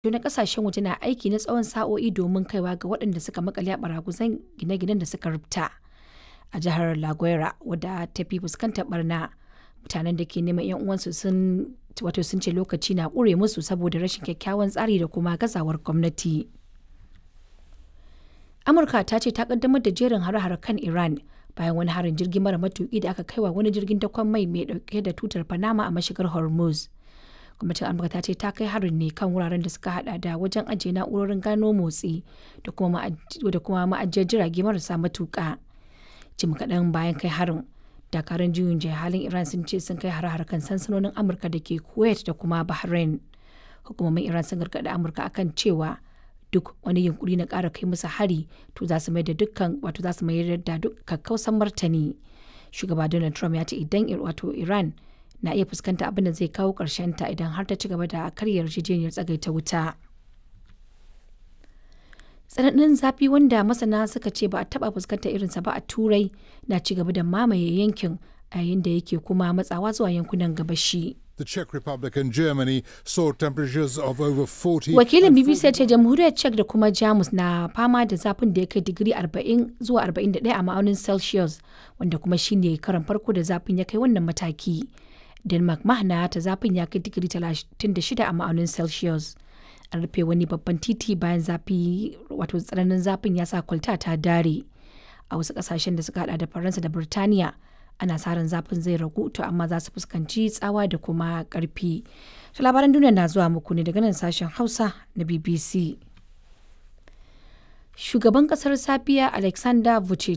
na kasashen waje na aiki na tsawon sa'o'i domin kaiwa ga waɗanda suka makale a baraguzan gine-ginen da suka rubta. A jihar La Guaira, wadda ta fi fuskantar barna, mutanen da ke neman 'yan uwansu sun ce lokaci na ƙure musu saboda rashin kyakkyawan tsari da kuma gazawar gwamnati. Amurka ta ce ta kaddamar da jerin hare-hare kan Iran bayan wani harin jirgin mara matuƙi da aka kaiwa wani jirgin dakon mai dauke da tutar Panama a mashigar Hormuz. Gwamnatin Amurka ta ce ta kai harin ne kan wuraren da suka hada da wajen ajiye na'urorin gano motsi da kuma ma'ajiyar jirage marasa matuƙa. Jim kaɗan bayan kai harin, dakarun juyin juya halin Iran sun ce sun kai hare-hare kan sansanonin Amurka da ke Kuwait da kuma Bahrain. Hukumomin Iran sun gargaɗi Amurka akan cewa duk wani yunkuri na ƙara kai musu hari to za su mayar da duk kakkausan martani. Shugaba Donald Trump ya ce idan Iran na iya fuskanta abin da zai kawo ƙarshen ta idan har ta ci gaba da karya yarjejeniyar tsagaita wuta. Tsananin zafi wanda masana suka ce ba a taɓa fuskanta irinsa ba a Turai na ci gaba da mamaye yankin a yayin da yake kuma matsawa zuwa yankunan gabashi. The Czech Republic and Germany saw temperatures of over 40. Wakilin BBC ya ce jamhuriyar Czech da kuma Jamus na fama da zafin da ya kai digiri 40 zuwa 41 a ma'aunin Celsius, wanda kuma shine karan farko da zafin ya kai wannan mataki. Denmark mahana ta zafin ya kai digiri 36 a ma'aunin Celsius. An rufe wani babban titi bayan tsananin zafin ya sa kwalta ta dare. A wasu kasashen da suka hada da Faransa da Birtaniya, ana sa ran zafin zai ragu to amma za su fuskanci tsawa da kuma karfi. Labaran duniya na zuwa muku ne daga nan sashen Hausa na BBC. Shugaban kasar Sabiya Alexander Vučić